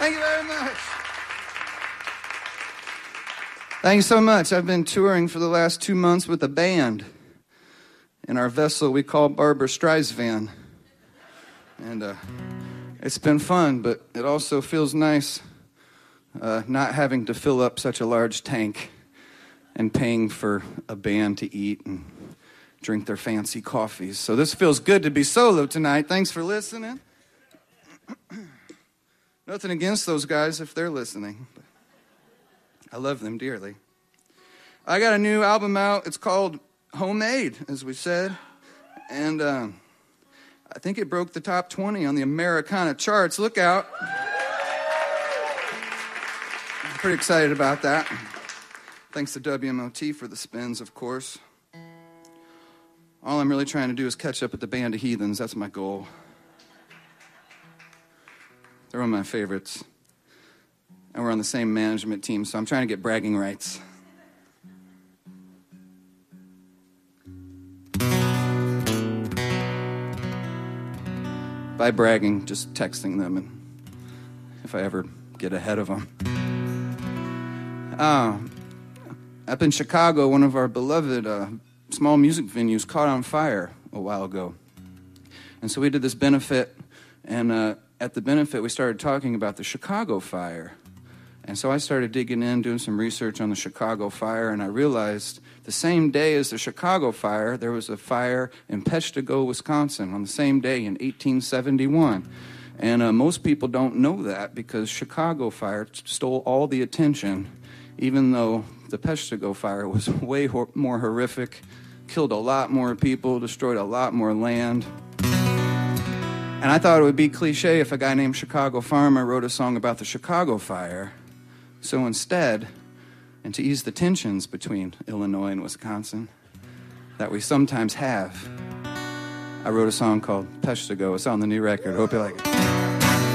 Thank you very much. Thank you so much. I've been touring for the last 2 months with a band in our vessel we call Barbara Streisand. And it's been fun, but it also feels nice not having to fill up such a large tank and paying for a band to eat and drink their fancy coffees. So this feels good to be solo tonight. Thanks for listening. Nothing against those guys if they're listening. But I love them dearly. I got a new album out. It's called Homemade, as we said. And I think it broke the top 20 on the Americana charts. Look out. I'm pretty excited about that. Thanks to WMOT for the spins, of course. All I'm really trying to do is catch up with the Band of Heathens. That's my goal. They're one of my favorites. And we're on the same management team, so I'm trying to get bragging rights. By bragging, just texting them, and if I ever get ahead of them. Up in Chicago, one of our beloved small music venues caught on fire a while ago. And so we did this benefit, and at the benefit we started talking about the Chicago fire. And so I started digging in, doing some research on the Chicago fire, and I realized the same day as the Chicago fire, there was a fire in Peshtigo, Wisconsin, on the same day in 1871. And most people don't know that because Chicago fire stole all the attention, even though the Peshtigo fire was way more horrific, killed a lot more people, destroyed a lot more land. And I thought it would be cliche if a guy named Chicago Farmer wrote a song about the Chicago fire. So instead, and to ease the tensions between Illinois and Wisconsin that we sometimes have, I wrote a song called Peshtigo. It's on the new record. Hope you like it.